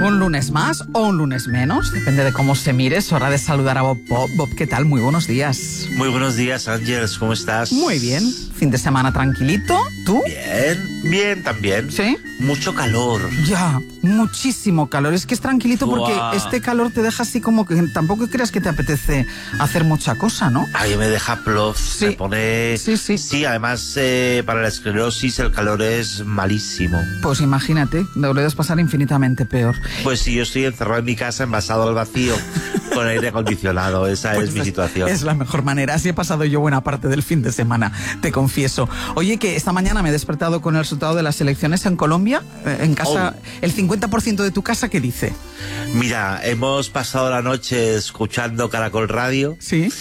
Un lunes más o un lunes menos, depende de cómo se mire. Es hora de saludar a Bob. Bob, ¿qué tal? Muy buenos días. Muy buenos días, Ángeles, ¿cómo estás? Muy bien. Fin de semana tranquilito. ¿Tú? Bien también. ¿Sí? Mucho calor. Ya, muchísimo calor. Es que es tranquilito porque este calor te deja así como que tampoco creas que te apetece hacer mucha cosa, ¿no? A mí me deja plof, Sí. me pone... Sí. Sí, además para la esclerosis el calor es malísimo. Pues imagínate, lo debes pasar infinitamente peor. Pues sí, yo estoy encerrado en mi casa, envasado al vacío, con aire acondicionado. Esa Pues es mi situación. Es la mejor manera. Así he pasado yo buena parte del fin de semana, te confieso. Oye, que esta mañana me he despertado con el resultado de las elecciones en Colombia. En casa, el 50% de tu casa, ¿qué dice? Mira, hemos pasado la noche escuchando Caracol Radio. Sí.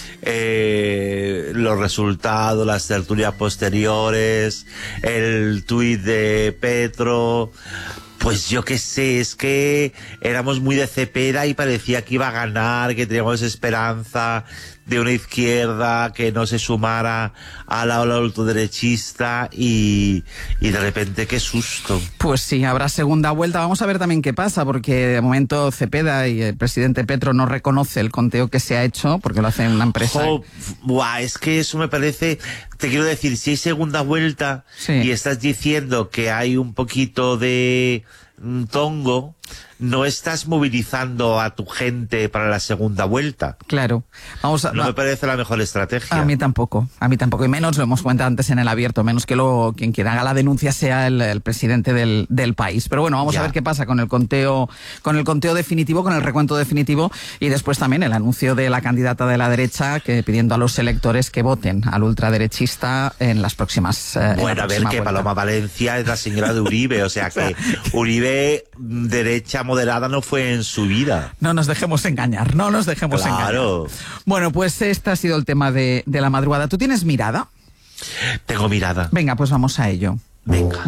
Los resultados, las tertulias posteriores, el tuit de Petro. Pues yo qué sé, es que éramos muy de Cepeda y parecía que iba a ganar, que teníamos esperanza de una izquierda que no se sumara a la ola ultraderechista y de repente qué susto. Pues sí, habrá segunda vuelta. Vamos a ver también qué pasa, porque de momento Cepeda y el presidente Petro no reconoce el conteo que se ha hecho, porque lo hace una empresa. Es que eso me parece... Te quiero decir, si hay segunda vuelta y estás diciendo que hay un poquito de tongo, no estás movilizando a tu gente para la segunda vuelta. Claro. No me parece la mejor estrategia. A mí tampoco. Y menos, lo hemos comentado antes en el abierto, menos que quien haga la denuncia sea el presidente del país. Pero bueno, vamos a ver qué pasa con el conteo definitivo, con el recuento definitivo, y después también el anuncio de la candidata de la derecha pidiendo a los electores que voten al ultraderechista en las próximas Bueno, a ver, que Paloma Valencia es la señora de Uribe, o sea que Uribe derecha moderada no fue en su vida. No nos dejemos engañar, Claro. Bueno, pues este ha sido el tema de la madrugada. ¿Tú tienes mirada? Tengo mirada. Venga, pues vamos a ello. Venga.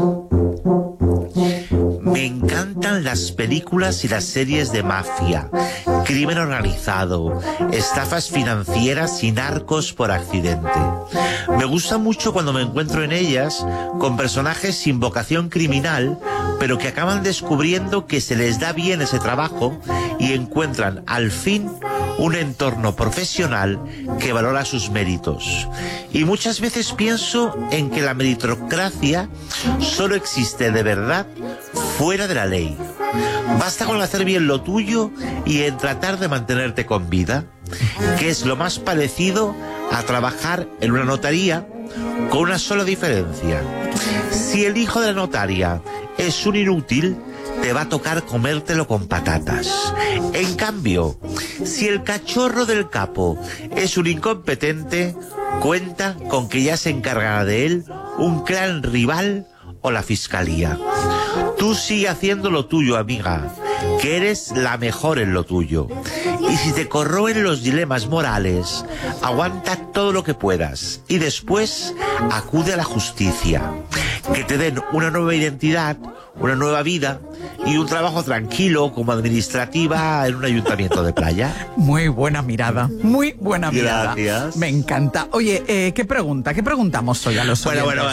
Me encantan las películas y las series de mafia, crimen organizado, estafas financieras y narcos por accidente. Me gusta mucho cuando me encuentro en ellas con personajes sin vocación criminal, pero que acaban descubriendo que se les da bien ese trabajo y encuentran al fin un entorno profesional que valora sus méritos. Y muchas veces pienso en que la meritocracia solo existe de verdad fuera de la ley. Basta con hacer bien lo tuyo y en tratar de mantenerte con vida, que es lo más parecido a trabajar en una notaría, con una sola diferencia. Si el hijo de la notaria es un inútil, te va a tocar comértelo con patatas. En cambio, si el cachorro del capo es un incompetente, cuenta con que ya se encargará de él un clan rival o la fiscalía. Tú sigue haciendo lo tuyo, amiga, que eres la mejor en lo tuyo. Y si te corroen los dilemas morales, aguanta todo lo que puedas y después acude a la justicia. Que te den una nueva identidad, una nueva vida y un trabajo tranquilo como administrativa en un ayuntamiento de playa. Muy buena mirada, muy buena mirada. Gracias. Me encanta. Oye, ¿qué preguntamos hoy a los oyentes? Bueno.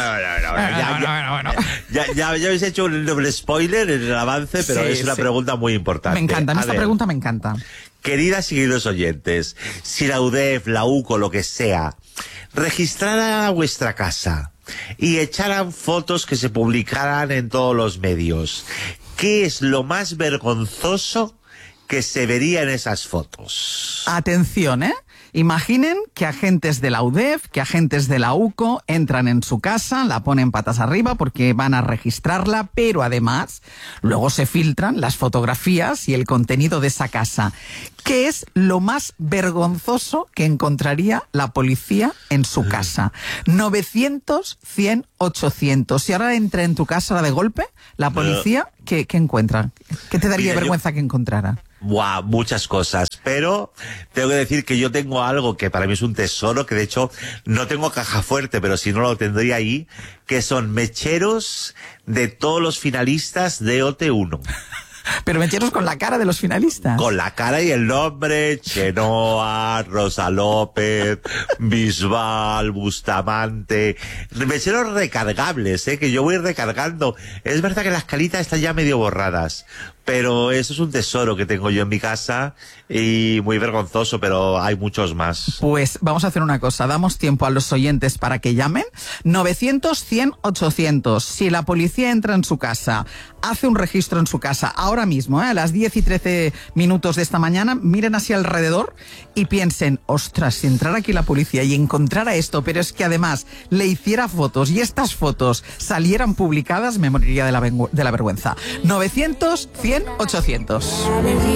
Ya habéis hecho un doble spoiler en el avance, pero es una pregunta muy importante. Me encanta, esta pregunta me encanta. Queridas y queridos oyentes, si la UDEF, la UCO, lo que sea, registrara vuestra casa y echaran fotos que se publicaran en todos los medios, ¿qué es lo más vergonzoso que se vería en esas fotos? Atención, Imaginen que agentes de la UDEF, que agentes de la UCO entran en su casa, la ponen patas arriba porque van a registrarla, pero además luego se filtran las fotografías y el contenido de esa casa. ¿Qué es lo más vergonzoso que encontraría la policía en su casa? 900, 100, 800. Si ahora entra en tu casa de golpe, la policía, ¿qué encuentra? ¿Qué te daría vergüenza que encontrara? Muchas cosas, pero tengo que decir que yo tengo algo que para mí es un tesoro, que de hecho no tengo caja fuerte, pero si no lo tendría ahí, que son mecheros de todos los finalistas de OT1. Pero mecheros con la cara de los finalistas. Con la cara y el nombre: Chenoa, Rosa López, Bisbal, Bustamante. Mecheros recargables, que yo voy recargando. Es verdad que las caritas están ya medio borradas, pero eso es un tesoro que tengo yo en mi casa y muy vergonzoso, pero hay muchos más. Pues vamos a hacer una cosa, damos tiempo a los oyentes para que llamen. 900-100-800. Si la policía entra en su casa, hace un registro en su casa ahora mismo, a las 10 y 13 minutos de esta mañana, miren hacia alrededor y piensen: ostras, si entrara aquí la policía y encontrara esto, pero es que además le hiciera fotos y estas fotos salieran publicadas, me moriría de la vergüenza. 900-100-800.